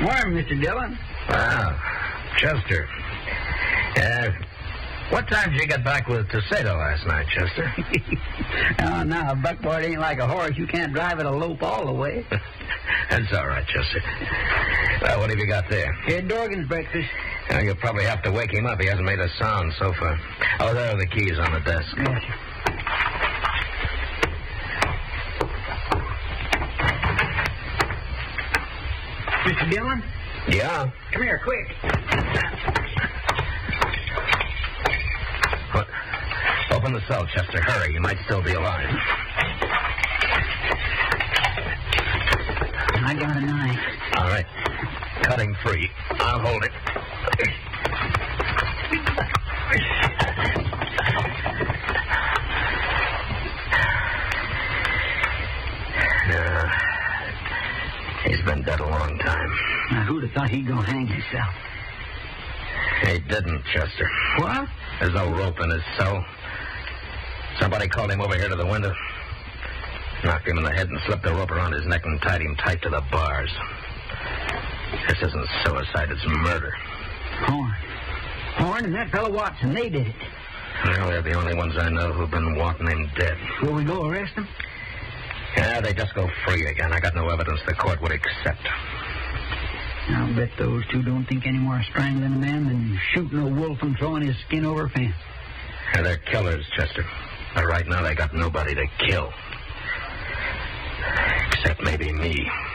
Morning, Mr. Dillon. Ah, Chester. What time did you get back with Tuxedo last night, Chester? Oh, now, a buckboard ain't like a horse. You can't drive it a lope all the way. That's all right, Chester. Well, what have you got there? Ed Dorgan's breakfast. You'll probably have to wake him up. He hasn't made a sound so far. Oh, there are the keys on the desk. Yes, sir. Mr. Dillon? Yeah? Come here, quick. What? Open the cell, Chester. Hurry. You might still be alive. I got a knife. All right. Cut him free. I'll hold it. He's been dead a long time. Now, who'd have thought he'd go hang himself? He didn't, Chester. What? There's no rope in his cell. Somebody called him over here to the window, knocked him in the head and slipped the rope around his neck and tied him tight to the bars. This isn't suicide, it's murder. Horn and that fellow Watson, they did it. Well, they're the only ones I know who've been wanting him dead. Will we go arrest them? Yeah, they just go free again. I got no evidence the court would accept. I'll bet those two don't think any more of strangling a man than shooting a wolf and throwing his skin over a fence. Yeah, they're killers, Chester. But right now they got nobody to kill. Except maybe me.